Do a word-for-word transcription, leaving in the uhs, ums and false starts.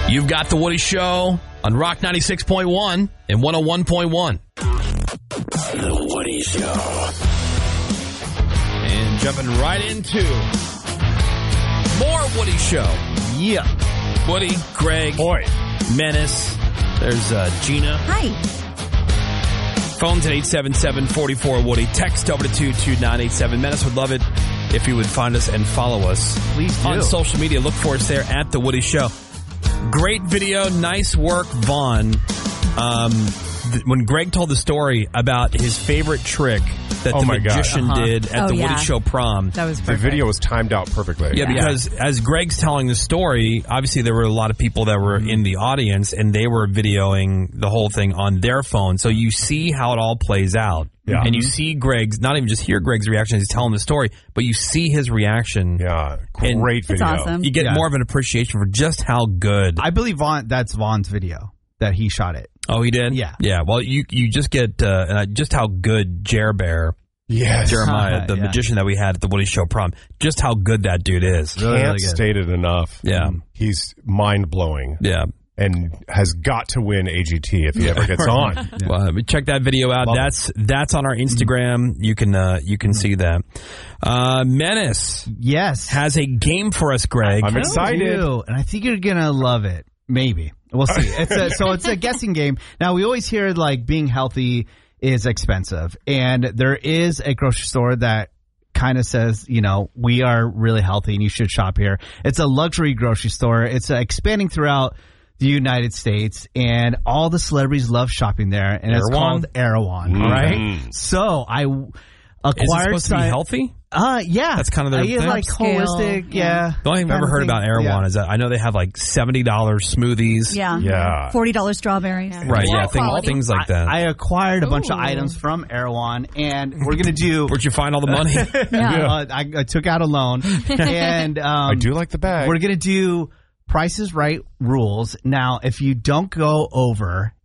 You've got The Woody Show on Rock ninety-six point one and one oh one point one. The Woody Show. And jumping right into more Woody Show. Yeah. Woody, Greg, Boy. Menace. There's uh, Gina. Hi. Phones at eight seven seven, four four, Woody. Text over to two two nine eight seven. Menace would love it if you would find us and follow us. Please do. On social media. Look for us there at The Woody Show. Great video. Nice work, Vaughn. Um, th- when Greg told the story about his favorite trick that Oh the my God. magician Uh-huh. did at Oh, the yeah. Woody Show prom. That was The perfect. video was timed out perfectly. Yeah, Yeah. because as Greg's telling the story, obviously there were a lot of people that were in the audience, and they were videoing the whole thing on their phone. So you see how it all plays out. Yeah. And you see Greg's, not even just hear Greg's reaction as he's telling the story, but you see his reaction. Yeah, And great It's video. awesome. You get Yeah. more of an appreciation for just how good. I believe Vaughn, that's Vaughn's video that he shot it. Oh, he did? Yeah. Yeah. Well, you you just get uh, uh, just how good Jer Bear, Yes. Jeremiah, the Yeah. magician that we had at the Woody Show prom, just how good that dude is. Really, Can't really good. state it enough. Yeah. He's mind-blowing Yeah. and has got to win A G T if he ever gets on. Well, check that video out. Love that's that's on our Instagram. You can uh, you can see that. Uh, Menace Yes. has a game for us, Greg. I'm I excited. do, and I think you're gonna love it. Maybe we'll see. It's a, so it's a guessing game. Now we always hear like being healthy is expensive, and there is a grocery store that kind of says, you know, we are really healthy and you should shop here. It's a luxury grocery store. It's uh, expanding throughout the United States, and all the celebrities love shopping there. And it's Erewhon? called Erewhon. Mhm. All right. So I w- Is it acquired. supposed to be si- healthy? Uh, yeah. That's kind of their I eat thing? like Upscale, holistic. yeah. Yeah. The only thing I've kind ever of heard thing. about Erewhon Yeah. is that I know they have like seventy dollars smoothies. Yeah. Yeah. forty dollars strawberries. Right, yeah, High thing, quality. things like that. I, I acquired a bunch of Ooh. items from Erewhon, and we're gonna do. Where'd you find all the money? Yeah. Uh, I, I took out a loan, and um, I do like the bag. we're gonna do Price is Right rules. Now, if you don't go over